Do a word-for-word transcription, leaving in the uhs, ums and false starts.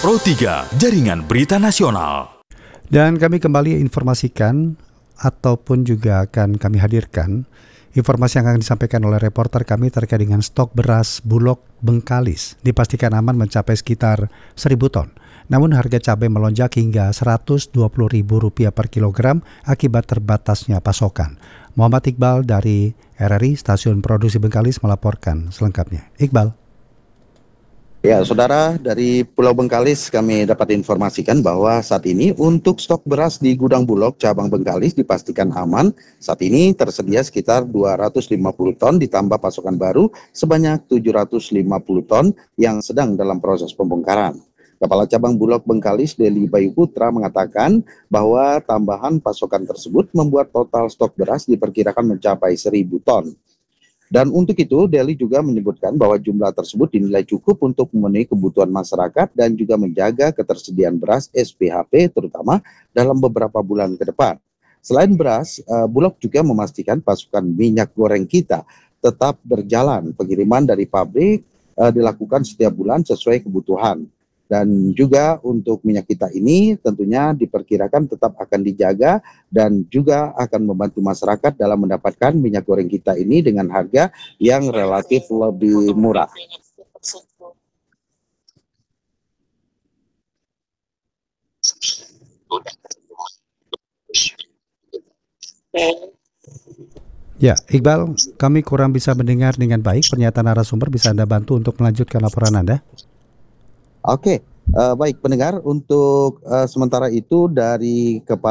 Pro tiga, Jaringan Berita Nasional. Dan kami kembali informasikan ataupun juga akan kami hadirkan informasi yang akan disampaikan oleh reporter kami terkait dengan stok beras Bulog Bengkalis dipastikan aman mencapai sekitar seribu ton. Namun harga cabai melonjak hingga seratus dua puluh ribu rupiah per kilogram akibat terbatasnya pasokan. Muhammad Iqbal dari R R I Stasiun Produksi Bengkalis melaporkan selengkapnya. Iqbal. Ya, saudara, dari Pulau Bengkalis kami dapat informasikan bahwa saat ini untuk stok beras di gudang Bulog cabang Bengkalis dipastikan aman. Saat ini tersedia sekitar dua ratus lima puluh ton ditambah pasokan baru sebanyak tujuh ratus lima puluh ton yang sedang dalam proses pembongkaran. Kepala Cabang Bulog Bengkalis, Deli Bayu Putra, mengatakan bahwa tambahan pasokan tersebut membuat total stok beras diperkirakan mencapai seribu ton. Dan untuk itu, Deli juga menyebutkan bahwa jumlah tersebut dinilai cukup untuk memenuhi kebutuhan masyarakat dan juga menjaga ketersediaan beras S P H P terutama dalam beberapa bulan ke depan. Selain beras, Bulog juga memastikan pasokan minyak goreng kita tetap berjalan. Pengiriman dari pabrik dilakukan setiap bulan sesuai kebutuhan. Dan juga untuk minyak kita ini tentunya diperkirakan tetap akan dijaga dan juga akan membantu masyarakat dalam mendapatkan minyak goreng kita ini dengan harga yang relatif lebih murah. Ya, Iqbal, kami kurang bisa mendengar dengan baik pernyataan narasumber. Bisa Anda bantu untuk melanjutkan laporan Anda? Oke, uh, baik pendengar, untuk uh, sementara itu dari Kepala